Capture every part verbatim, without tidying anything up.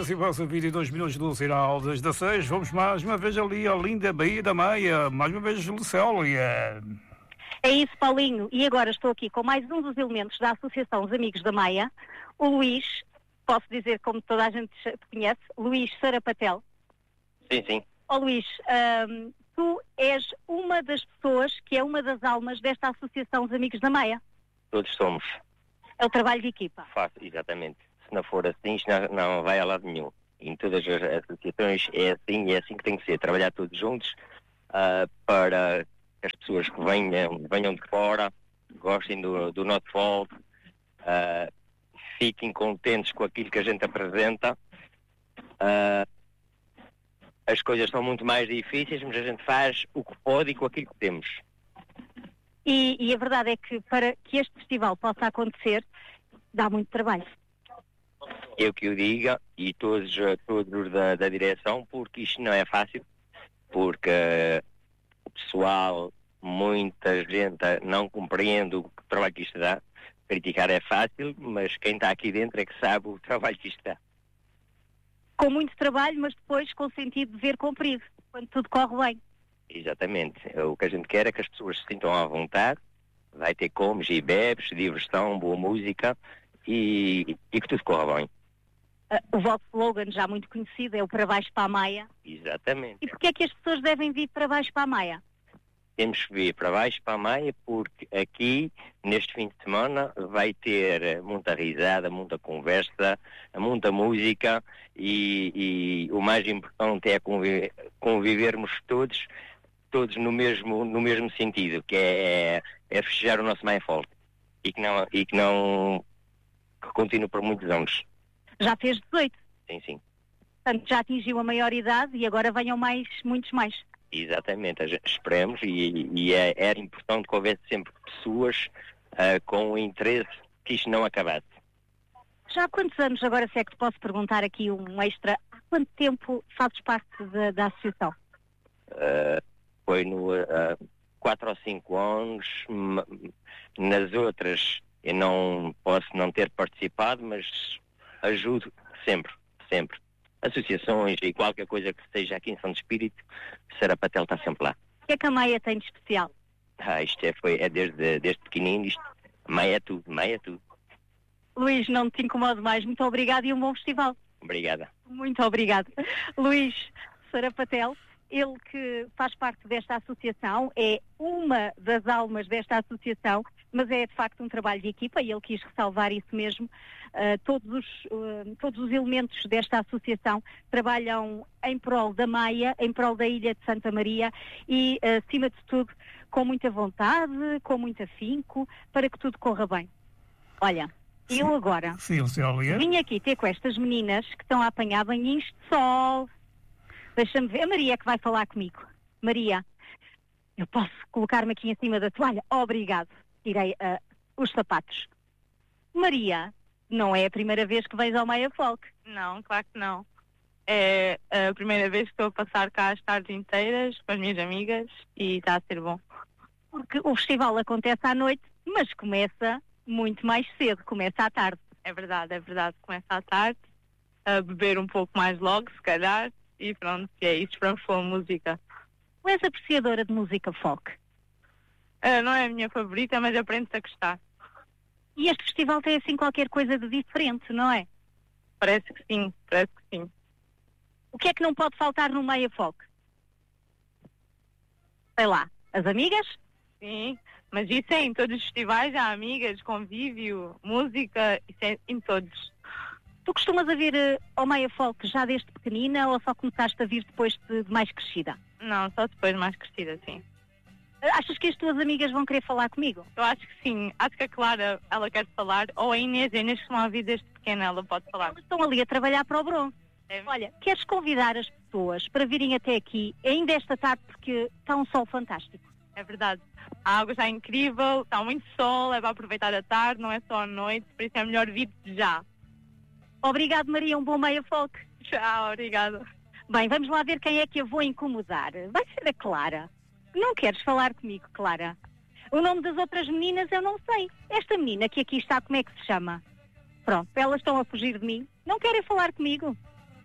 assim passa vinte e dois minutos do sinal das dezesseis. Vamos mais uma vez ali à linda Baía da Meia. Mais uma vez, Lucélia. É isso, Paulinho. E agora estou aqui com mais um dos elementos da Associação Os Amigos da Meia, o Luís, posso dizer como toda a gente conhece, Luís Sarapatel. Sim, sim. Ó Luís, hum, tu és uma das pessoas que é uma das almas desta Associação Os Amigos da Meia. Todos somos. É o trabalho de equipa. Fácil, exatamente. Se não for assim, isto não, não vai a lado nenhum. Em todas as associações é assim, é assim que tem que ser. Trabalhar todos juntos uh, para que as pessoas que venham, venham de fora, gostem do, do nosso folclore, uh, fiquem contentes com aquilo que a gente apresenta. Uh, as coisas são muito mais difíceis, mas a gente faz o que pode e com aquilo que temos. E, e a verdade é que para que este festival possa acontecer, dá muito trabalho. Eu que o diga, e todos, todos da, da direção, porque isto não é fácil, porque uh, o pessoal, muita gente não compreende o trabalho que isto dá. Criticar é fácil, mas quem está aqui dentro é que sabe o trabalho que isto dá. Com muito trabalho, mas depois com o sentido de dever cumprido, quando tudo corre bem. Exatamente. O que a gente quer é que as pessoas se sintam à vontade, vai ter comes e bebes, diversão, boa música e, e que tudo corra bem. Uh, o vosso slogan, já muito conhecido, é o para baixo para a Maia. Exatamente. E porquê é que as pessoas devem vir para baixo para a Maia? Temos que vir para baixo para a Maia porque aqui, neste fim de semana, vai ter muita risada, muita conversa, muita música e, e o mais importante é conviver, convivermos todos, todos no mesmo, no mesmo sentido, que é, é festejar o nosso Maia Folk e que não, e que não que continue por muitos anos. Já fez dezoito? Sim, sim. Portanto, já atingiu a maioridade e agora venham mais, muitos mais. Exatamente, a gente, esperemos e, e é, era importante que houvesse sempre pessoas uh, com o interesse que isto não acabasse. Já há quantos anos, agora se é que te posso perguntar aqui um extra, há quanto tempo fazes parte da, da associação? Uh, foi no uh, quatro ou cinco anos, nas outras eu não posso não ter participado, mas ajudo sempre, sempre. Associações e qualquer coisa que seja aqui em Santo Espírito, Sarapatel está sempre lá. O que é que a Maia tem de especial? Ah, isto é, foi, é desde, desde pequenino, isto, Maia é tudo, Maia é tudo. Luís, não te incomodo mais, muito obrigado e um bom festival. Obrigada. Muito obrigado. Luís Sarapatel, ele que faz parte desta associação, é uma das almas desta associação, mas é de facto um trabalho de equipa e ele quis ressalvar isso mesmo. Uh, todos, os, uh, todos os elementos desta associação trabalham em prol da Maia, em prol da Ilha de Santa Maria e, uh, acima de tudo, com muita vontade, com muito afinco, para que tudo corra bem. Olha, sim, eu agora sim, vim aqui ter com estas meninas que estão a apanhar banhinhos de sol. Deixa-me ver, a Maria que vai falar comigo. Maria, eu posso colocar-me aqui em cima da toalha? Obrigado. Tirei uh, os sapatos. Maria, não é a primeira vez que vens ao Maia Folk? Não, claro que não. É a primeira vez que estou a passar cá as tardes inteiras com as minhas amigas e está a ser bom. Porque o festival acontece à noite, mas começa muito mais cedo, começa à tarde. É verdade, é verdade. Começa à tarde, a beber um pouco mais logo, se calhar, e pronto, é isso, esperamos pela música. Tu és apreciadora de música folk? Uh, não é a minha favorita, mas aprendo-se a gostar. E este festival tem assim qualquer coisa de diferente, não é? Parece que sim, parece que sim. O que é que não pode faltar no Maia Folk? Sei lá, as amigas? Sim, mas isso é em todos os festivais, há amigas, convívio, música, isso é em todos. Tu costumas a vir uh, ao Maia Folk já desde pequenina ou só começaste a vir depois de, de mais crescida? Não, só depois de mais crescida, sim. Achas que as tuas amigas vão querer falar comigo? Eu acho que sim. Acho que a Clara, ela quer falar. Ou a Inês, a Inês que estão a vir desde pequena, ela pode falar. Elas estão ali a trabalhar para o bronze. É. Olha, queres convidar as pessoas para virem até aqui, ainda esta tarde, porque está um sol fantástico? É verdade. A água está incrível, está muito sol, é para aproveitar a tarde, não é só a noite, por isso é melhor vir já. Obrigado, Maria. Um bom Maia Folk. Tchau, obrigada. Bem, vamos lá ver quem é que eu vou incomodar. Vai ser a Clara. Não queres falar comigo, Clara? O nome das outras meninas eu não sei. Esta menina que aqui está, como é que se chama? Pronto, elas estão a fugir de mim. Não querem falar comigo.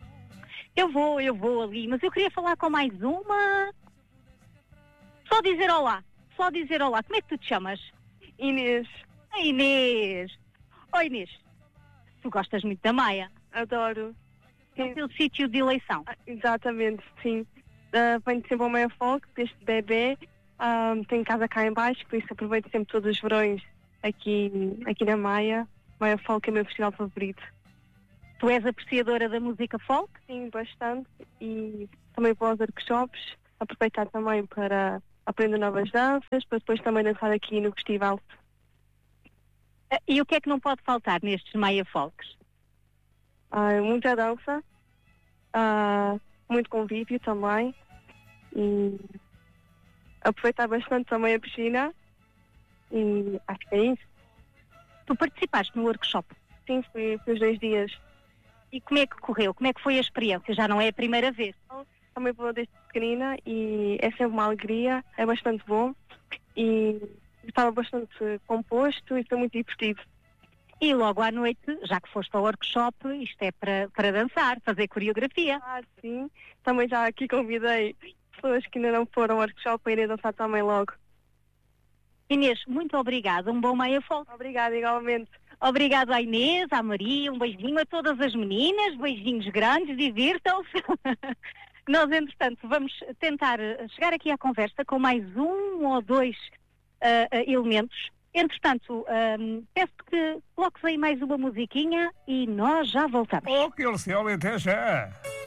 Eu vou, eu vou ali, mas eu queria falar com mais uma. Só dizer olá, só dizer olá. Como é que tu te chamas? Inês. A Inês. Oi Inês, tu gostas muito da Maia? Adoro. É o teu sítio de eleição. Ah, exatamente, sim. Uh, venho sempre ao Maia Folk, desde bebê. Uh, tenho casa cá em baixo, por isso aproveito sempre todos os verões aqui, aqui na Maia. Maia Folk é o meu festival favorito. Tu és apreciadora da música folk? Sim, bastante. E também vou aos workshops, aproveitar também para aprender novas danças, para depois também dançar aqui no festival. Uh, e o que é que não pode faltar nestes Maia Folks? Uh, muita dança, uh, muito convívio também. E aproveitar bastante também a piscina. E acho que é isso. Tu participaste no workshop? Sim, fui, fui os dois dias. E como é que correu? Como é que foi a experiência? Já não é a primeira vez? Também vou desde pequenina e é sempre uma alegria, é bastante bom e estava bastante composto e foi muito divertido. E logo à noite, já que foste ao workshop, isto é para, para dançar, fazer coreografia. Ah, sim. Também já aqui convidei pessoas que ainda não foram ao workshop para irem dançar também logo. Inês, muito obrigada. Um bom Maia Folk. Obrigada, igualmente. Obrigada à Inês, à Maria, um beijinho a todas as meninas, beijinhos grandes, divirtam-se. Nós, entretanto, vamos tentar chegar aqui à conversa com mais um ou dois uh, uh, elementos. Entretanto, um, peço que coloques aí mais uma musiquinha e nós já voltamos. Oh, que ele se olha até já.